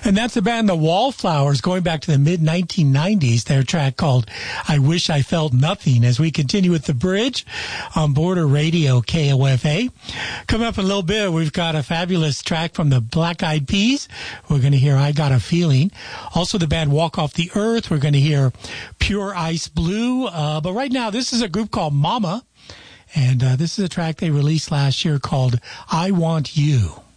And that's the band The Wallflowers, going back to the mid-1990s, their track called I Wish I Felt Nothing, as we continue with The Bridge on Border Radio KOFA. Coming up in a little bit, we've got a fabulous track from the Black Eyed Peas. We're going to hear I Got a Feeling. Also the band Walk Off the Earth. We're going to hear Pure Ice Blue. But right now, this is a group called Mama. And this is a track they released last year called I Want You.